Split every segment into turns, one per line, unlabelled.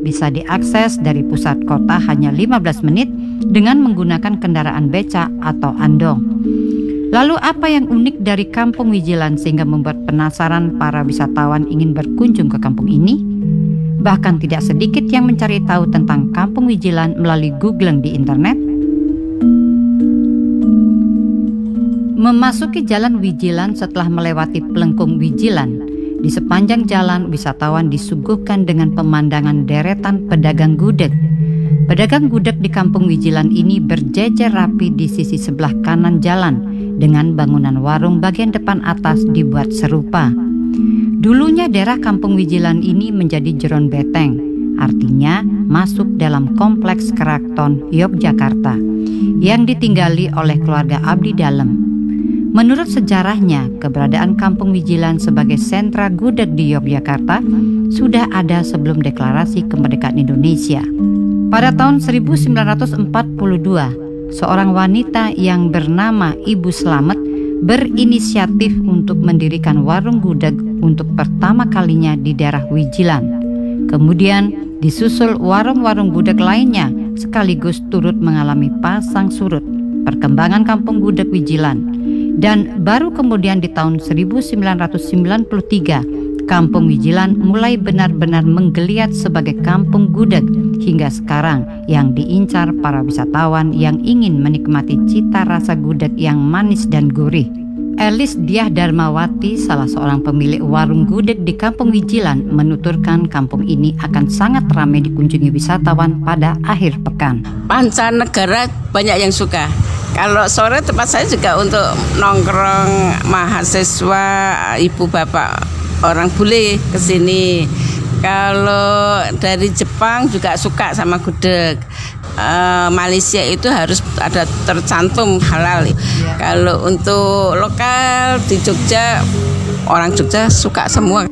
bisa diakses dari pusat kota hanya 15 menit dengan menggunakan kendaraan beca atau andong. Lalu apa yang unik dari Kampung Wijilan sehingga membuat penasaran para wisatawan ingin berkunjung ke kampung ini? Bahkan tidak sedikit yang mencari tahu tentang Kampung Wijilan melalui googling di internet. Memasuki Jalan Wijilan setelah melewati Pelengkung Wijilan, di sepanjang jalan wisatawan disuguhkan dengan pemandangan deretan pedagang gudeg. Pedagang gudeg di Kampung Wijilan ini berjejer rapi di sisi sebelah kanan jalan dengan bangunan warung bagian depan atas dibuat serupa. Dulunya daerah Kampung Wijilan ini menjadi Jeron Beteng, artinya masuk dalam kompleks Keraton Yogyakarta yang ditinggali oleh keluarga abdi dalem. Menurut sejarahnya, keberadaan Kampung Wijilan sebagai sentra gudeg di Yogyakarta sudah ada sebelum deklarasi kemerdekaan Indonesia. Pada tahun 1942, seorang wanita yang bernama Ibu Slamet berinisiatif untuk mendirikan warung gudeg untuk pertama kalinya di daerah Wijilan. Kemudian disusul warung-warung gudeg lainnya sekaligus turut mengalami pasang surut perkembangan Kampung Gudeg Wijilan. Dan baru kemudian di tahun 1993, Kampung Wijilan mulai benar-benar menggeliat sebagai kampung gudeg hingga sekarang yang diincar para wisatawan yang ingin menikmati cita rasa gudeg yang manis dan gurih. Elis Diah Darmawati, salah seorang pemilik warung gudeg di Kampung Wijilan, menuturkan kampung ini akan sangat ramai dikunjungi wisatawan pada akhir pekan.
Mancanegara banyak yang suka. Kalau sore tempat saya juga untuk nongkrong mahasiswa, ibu bapak orang bule ke sini. Kalau dari Jepang juga suka sama gudeg. Malaysia itu harus ada tercantum halal. Kalau untuk lokal di Jogja, orang Jogja suka semua.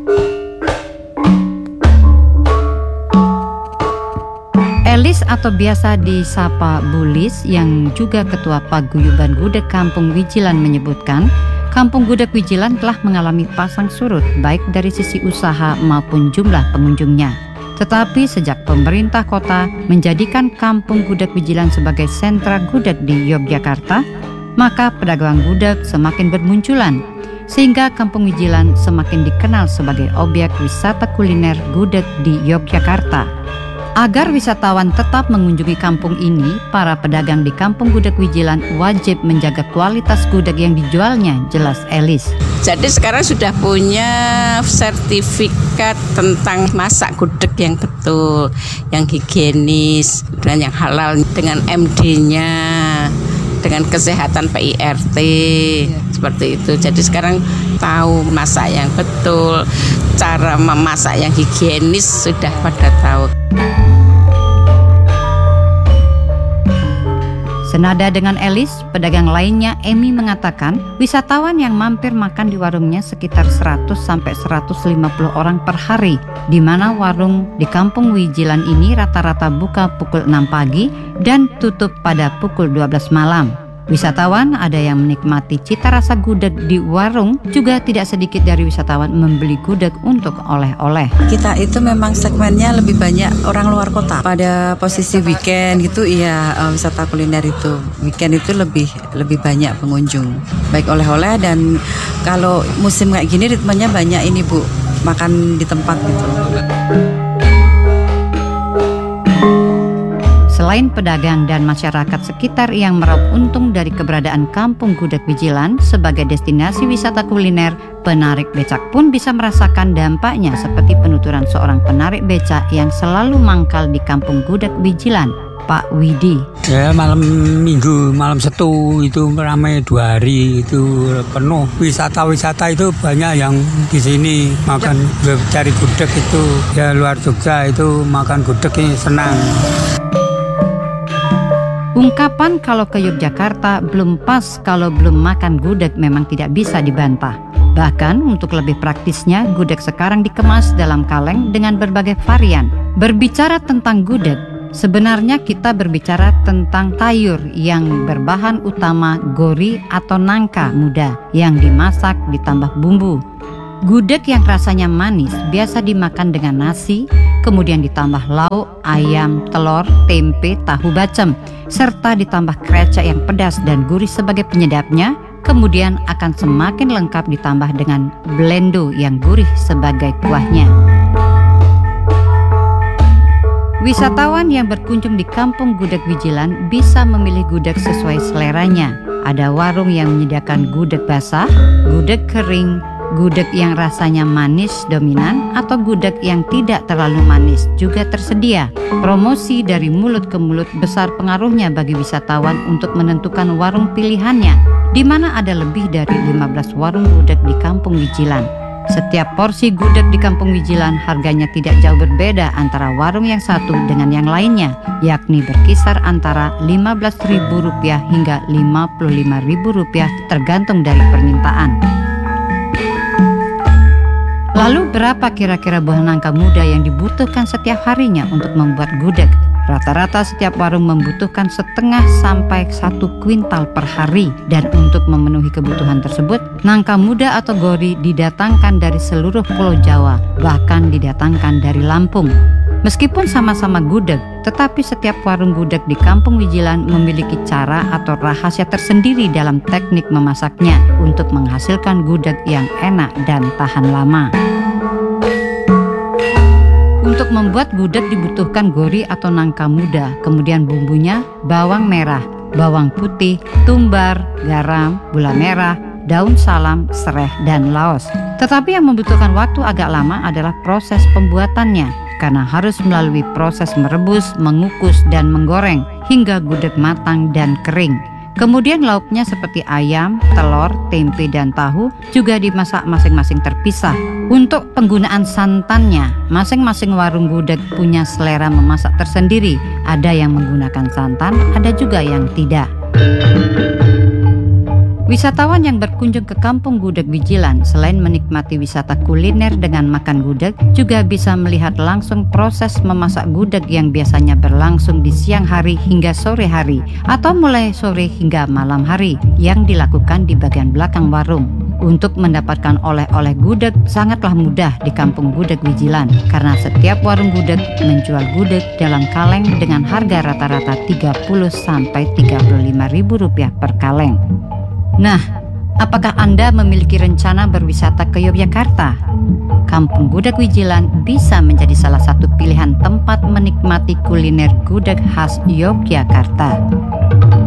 Elis atau biasa disapa Bulis yang juga ketua paguyuban gudeg Kampung Wijilan menyebutkan, Kampung Gudeg Wijilan telah mengalami pasang surut baik dari sisi usaha maupun jumlah pengunjungnya. Tetapi sejak pemerintah kota menjadikan Kampung Gudeg Wijilan sebagai sentra gudeg di Yogyakarta, maka pedagang gudeg semakin bermunculan sehingga Kampung Wijilan semakin dikenal sebagai objek wisata kuliner gudeg di Yogyakarta. Agar wisatawan tetap mengunjungi kampung ini, para pedagang di Kampung Gudeg Wijilan wajib menjaga kualitas gudeg yang dijualnya, jelas Elis.
Jadi sekarang sudah punya sertifikat tentang masak gudeg yang betul, yang higienis, dan yang halal dengan MD-nya, dengan kesehatan PIRT, seperti itu. Jadi sekarang tahu masak yang betul, cara memasak yang higienis sudah pada tahu.
Senada dengan Elis, pedagang lainnya Emi mengatakan wisatawan yang mampir makan di warungnya sekitar 100-150 orang per hari, di mana warung di Kampung Wijilan ini rata-rata buka pukul 6 pagi dan tutup pada pukul 12 malam. Wisatawan ada yang menikmati cita rasa gudeg di warung, juga tidak sedikit dari wisatawan membeli gudeg untuk oleh-oleh.
Kita itu memang segmennya lebih banyak orang luar kota. Pada posisi weekend gitu, wisata kuliner itu weekend itu lebih banyak pengunjung, baik oleh-oleh, dan kalau musim kayak gini ritmenya banyak ini Bu, makan di tempat gitu.
Selain pedagang dan masyarakat sekitar yang meraup untung dari keberadaan Kampung Gudeg Wijilan sebagai destinasi wisata kuliner, penarik becak pun bisa merasakan dampaknya seperti penuturan seorang penarik becak yang selalu mangkal di Kampung Gudeg Wijilan, Pak Widi.
Ya, malam Minggu, malam Setu itu ramai 2 hari, itu penuh. Wisata-wisata itu banyak yang di sini makan cari gudeg itu. Ya, luar Jogja itu makan gudeg ini senang.
Ungkapan kalau ke Yogyakarta belum pas kalau belum makan gudeg memang tidak bisa dibantah. Bahkan untuk lebih praktisnya, gudeg sekarang dikemas dalam kaleng dengan berbagai varian. Berbicara tentang gudeg, sebenarnya kita berbicara tentang tayur yang berbahan utama gori atau nangka muda yang dimasak ditambah bumbu. Gudeg yang rasanya manis biasa dimakan dengan nasi, kemudian ditambah lauk, ayam, telur, tempe, tahu bacem, serta ditambah krecek yang pedas dan gurih sebagai penyedapnya. Kemudian akan semakin lengkap ditambah dengan blendo yang gurih sebagai kuahnya. Wisatawan yang berkunjung di Kampung Gudeg Wijilan bisa memilih gudeg sesuai seleranya. Ada warung yang menyediakan gudeg basah, gudeg kering, gudeg yang rasanya manis dominan, atau gudeg yang tidak terlalu manis juga tersedia. Promosi dari mulut ke mulut besar pengaruhnya bagi wisatawan untuk menentukan warung pilihannya, di mana ada lebih dari 15 warung gudeg di Kampung Wijilan. Setiap porsi gudeg di Kampung Wijilan harganya tidak jauh berbeda antara warung yang satu dengan yang lainnya, yakni berkisar antara Rp15.000 hingga Rp55.000 tergantung dari permintaan. Lalu berapa kira-kira buah nangka muda yang dibutuhkan setiap harinya untuk membuat gudeg? Rata-rata setiap warung membutuhkan 0,5 sampai 1 kuintal per hari. Dan untuk memenuhi kebutuhan tersebut, nangka muda atau gori didatangkan dari seluruh Pulau Jawa, bahkan didatangkan dari Lampung. Meskipun sama-sama gudeg, tetapi setiap warung gudeg di Kampung Wijilan memiliki cara atau rahasia tersendiri dalam teknik memasaknya untuk menghasilkan gudeg yang enak dan tahan lama. Untuk membuat gudeg dibutuhkan gori atau nangka muda, kemudian bumbunya bawang merah, bawang putih, tumbar, garam, gula merah, daun salam, sereh, dan laos. Tetapi yang membutuhkan waktu agak lama adalah proses pembuatannya, karena harus melalui proses merebus, mengukus, dan menggoreng hingga gudeg matang dan kering. Kemudian lauknya seperti ayam, telur, tempe, dan tahu juga dimasak masing-masing terpisah. Untuk penggunaan santannya, masing-masing warung gudeg punya selera memasak tersendiri. Ada yang menggunakan santan, ada juga yang tidak. Wisatawan yang berkunjung ke Kampung Gudeg Wijilan selain menikmati wisata kuliner dengan makan gudeg, juga bisa melihat langsung proses memasak gudeg yang biasanya berlangsung di siang hari hingga sore hari, atau mulai sore hingga malam hari, yang dilakukan di bagian belakang warung. Untuk mendapatkan oleh-oleh gudeg sangatlah mudah di Kampung Gudeg Wijilan, karena setiap warung gudeg menjual gudeg dalam kaleng dengan harga rata-rata Rp30.000–Rp35.000 per kaleng. Nah, apakah Anda memiliki rencana berwisata ke Yogyakarta? Kampung Gudeg Wijilan bisa menjadi salah satu pilihan tempat menikmati kuliner gudeg khas Yogyakarta.